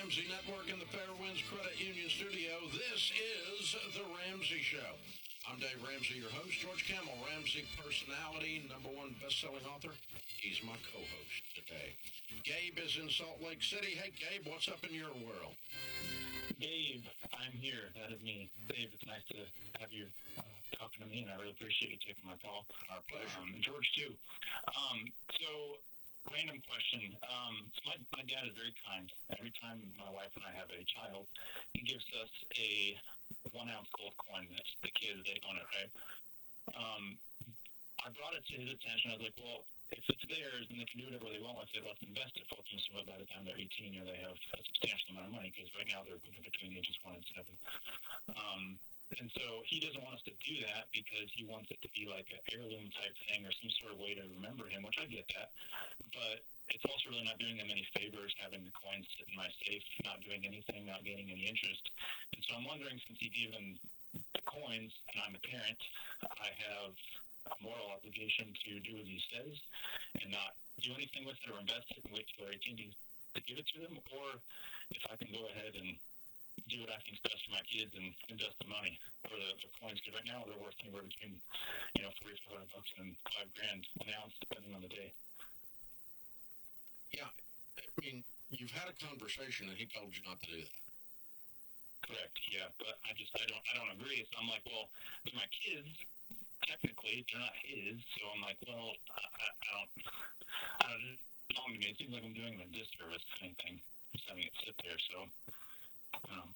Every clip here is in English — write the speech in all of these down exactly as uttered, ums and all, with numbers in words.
Ramsey Network in the Fairwinds Credit Union Studio. This is The Ramsey Show. I'm Dave Ramsey, your host. George Kamel, Ramsey personality, number one best-selling author. He's my co-host today. Gabe is in Salt Lake City. Hey, Gabe, what's up in your world? Dave, I'm here. That is me. Dave, it's nice to have you uh, talking to me, and I really appreciate you taking my call. Our pleasure. Um, George, too. Um, so, random question. Um, so my, my dad is very kind. Every time my wife and I have a child, he gives us a one-ounce gold coin. That's the kids, they own it, right? Um, I brought it to his attention. I was like, well, if it's theirs and they can do whatever they want with it, let's invest it for them so by the time they're eighteen, you know, they have a substantial amount of money, because right now they're between ages one and seven. Um, and so he doesn't want us to do that because he wants it to be like an heirloom type thing or some sort of way to remember him, which I get that. But it's also really not doing them any favors having the coins sit in my safe, not doing anything, not gaining any interest. And so I'm wondering, since he gave them the coins and I'm a parent, I have a moral obligation to do as he says and not do anything with it or invest it and wait till they're eighteen to, to give it to them, or if I can go ahead and do what I think is best for my kids and invest the money for the, the coins, because right now they're worth anywhere between, you know, three or four hundred bucks and five grand an ounce, depending on the day. Yeah, I mean, you've had a conversation and he told you not to do that. Correct. Yeah, but I just I don't I don't agree. So I'm like, well, they're my kids. Technically, they're not his. So I'm like, well, I, I, I don't. I don't. It belong to me. It seems like I'm doing them a disservice, kind of thing, just having it sit there. So. Um,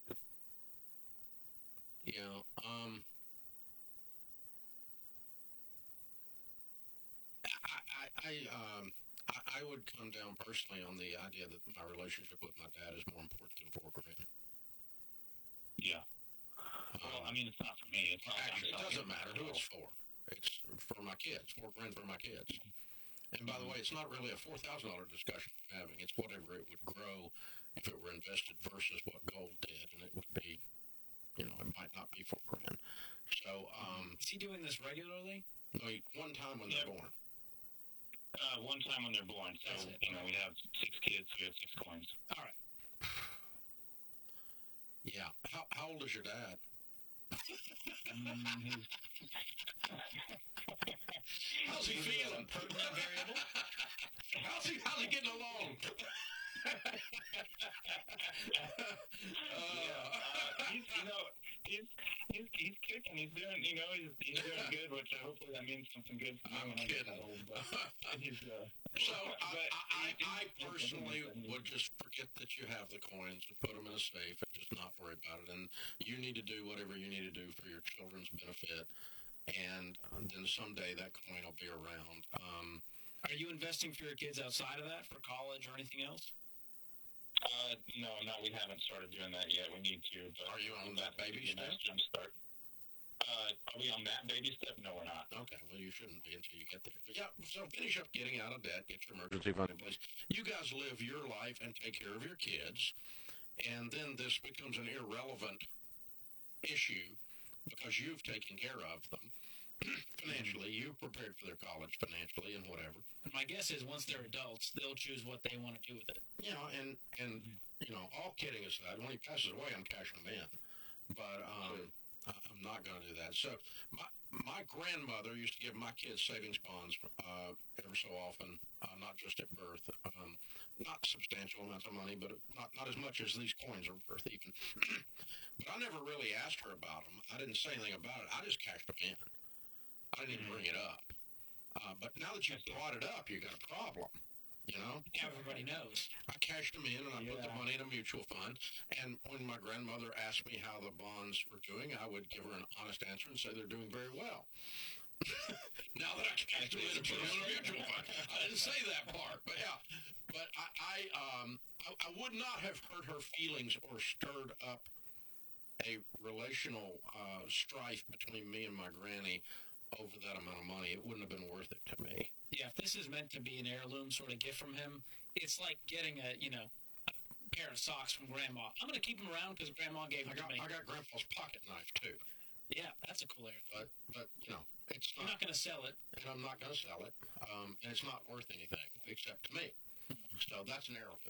Yeah, um, I, I, I, um, I, I would come down personally on the idea that my relationship with my dad is more important than four grand. Yeah. Well, I mean, it's not for me. It's not. Actually, it doesn't matter who it's for. It's for my kids. Four grand for my kids. And by the way, it's not really a four thousand dollar discussion we're having. It's whatever it would grow if it were invested versus what gold did, and it would be, you know, it might not be four grand. So, um, is he doing this regularly? No, one time when they're yeah. born. Uh, one time when they're born. So, you know, we have six kids. We have six coins. All right. Yeah. How how old is your dad? mm, How's he feeling? Program variable. How's he how's he getting along? uh, yeah, uh, he's, you know, he's, he's he's kicking. He's doing, you know, he's he's doing good, which uh, hopefully that means something good for me I'm when I get kidding. that old. But he's, uh, so I, but I, I, he- I he's- personally he's- would just forget that you have the coins and put them in a safe and just not worry about it. And you need to do whatever you need to do for your children's benefit. And then someday that coin will be around. Um, Are you investing for your kids outside of that, for college or anything else? Uh, no, no, we haven't started doing that yet. We need to. But Are you on that baby be a step? nice jump start. Uh, are we on that baby step? No, we're not. Okay, well, you shouldn't be until you get there. But yeah, so finish up getting out of debt, get your emergency fund in place. You guys live your life and take care of your kids, and then this becomes an irrelevant issue because you've taken care of them financially. You've prepared for their college financially and whatever. And my guess is once they're adults, they'll choose what they want to do with it. You know, and, and you know, all kidding aside, when he passes away, I'm cashing him in. But um, I'm not going to do that. So my my grandmother used to give my kids savings bonds uh, ever so often, uh, not just at birth. Um, not substantial amounts of money, but not, not as much as these coins are worth even. But I never really asked her about them. I didn't say anything about it. I just cashed them in. I didn't even bring it up. Uh, but now that you've brought it up, you got a problem. You know? Everybody knows. I cashed them in and I put the Yeah. money in a mutual fund. And when my grandmother asked me how the bonds were doing, I would give her an honest answer and say they're doing very well. Now that I cashed them in and put them in a mutual fund, I didn't say that part, but yeah. But I, I, um, I, I would not have hurt her feelings or stirred up a relational uh, strife between me and my granny over that amount of money. It wouldn't have been worth it to me. Yeah, if this is meant to be an heirloom sort of gift from him, it's like getting a, you know, a pair of socks from Grandma. I'm going to keep them around because Grandma gave I them got, to me. I got Grandpa's pocket knife too. Yeah, that's a cool heirloom. But, but you know, it's You're not, not going to sell it. and I'm not going to sell it, um, and it's not worth anything except to me. So that's an heirloom.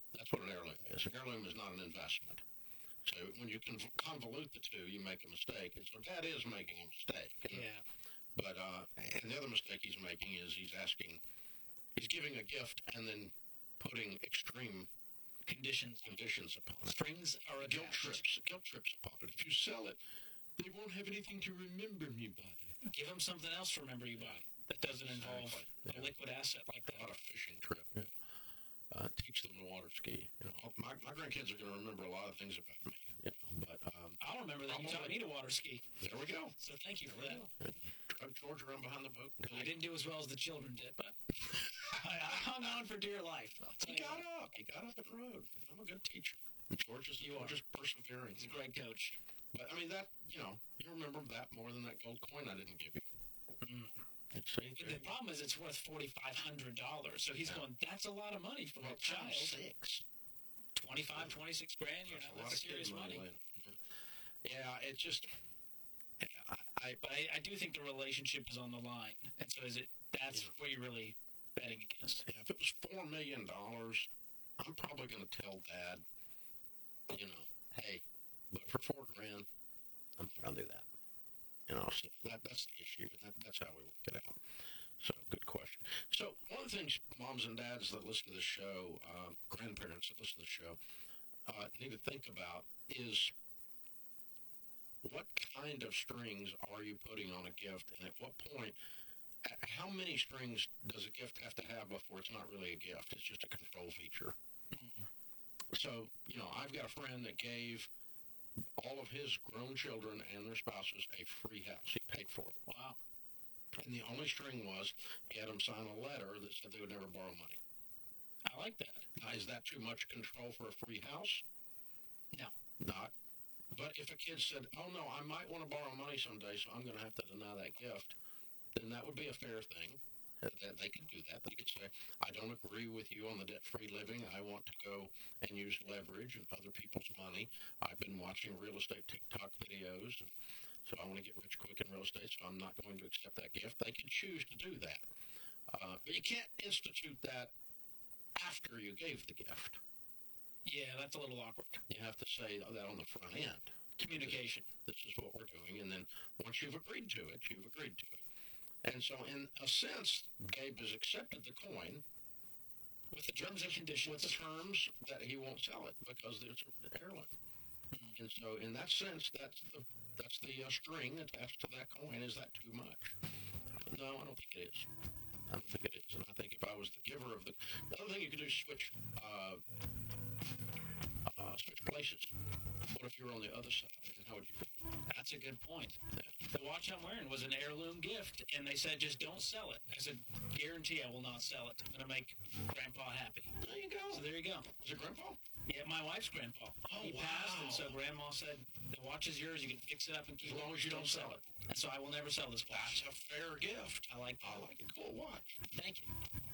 That's what an heirloom is. An heirloom is not an investment. So when you conv- convolute the two, you make a mistake. And so Dad is making a mistake. And, Yeah. But uh, and the other mistake he's making is he's asking, he's giving a gift and then putting extreme Conditions. conditions upon it. Strings are Guilt attached. trips, guilt trips upon it. If you sell it, they won't have anything to remember me by. Give them something else to remember you by that doesn't involve Exactly. a Yeah. liquid asset like that. About a fishing trip. Yeah. Uh, teach them to water ski. You know, my, my grandkids are going to remember a lot of things about me. You know, but um, I'll remember that you taught me to water ski. there we go. So thank you for that. Drug George around behind the boat. I didn't do as well as the children did, but I, I hung on for dear life. I'll tell He you got that. up. He got up and rode. I'm a good teacher. George is, You are. just persevering. He's a great coach. But I mean that, you know, you remember that more than that gold coin I didn't give you. Mm. See, The problem is it's worth forty-five hundred dollars. So he's Yeah. going, that's a lot of money for well, a child. times six. twenty-five, twenty-six grand, you That's know, a lot that's of kid serious money. money. Yeah, it just. I, I But I, I do think the relationship is on the line. And so is it, that's Yeah. what you're really betting against. yeah, if it was four million dollars, I'm probably going to tell Dad, you know, hey, but for four grand, I'm not going to do that. You know, so that that's the issue. That, that's how we work it out. So, good question. So, one of the things moms and dads that listen to the show, uh, grandparents that listen to the show, uh, need to think about is what kind of strings are you putting on a gift, and at what point, at how many strings does a gift have to have before it's not really a gift? It's just a control feature. So, you know, I've got a friend that gave all of his grown children and their spouses a free house. He paid for it. Wow. And the only string was he had them sign a letter that said they would never borrow money. I like that. Now, is that too much control for a free house? No. Not. But if a kid said, oh, no, I might want to borrow money someday, so I'm going to have to deny that gift, then that would be a fair thing. That they could do that. They could say, I don't agree with you on the debt-free living. I want to go and use leverage and other people's money. I've been watching real estate TikTok videos, and so I want to get rich quick in real estate, so I'm not going to accept that gift. They can choose to do that. Uh, but you can't institute that after you gave the gift. Yeah, that's a little awkward. You have to say that on the front end. Communication. This is what we're doing. And then once you've agreed to it, you've agreed to it. And so in a sense, Gabe has accepted the coin With the terms and conditions. with the terms that he won't sell it because it's an heirloom. Mm-hmm. And so in that sense, that's the that's the uh, string attached to that coin. Is that too much? No, I don't think it is. I don't think it is. And I think if I was the giver of the... The other thing you could do is switch, uh, uh, switch places. What if you were on the other side? And how would you feel? That's a good point. Yeah. The watch I'm wearing was an heirloom gift, and they said, just don't sell it. I said, guarantee I will not sell it. I'm going to make Grandpa happy. There you go. So there you go. Is it Grandpa? Yeah, my wife's grandpa. Oh, he passed, and wow. so Grandma said, the watch is yours. You can fix it up and keep As it. long as you don't sell it. And so I will never sell this watch. That's a fair gift. I like I that. like it. Cool watch. Thank you.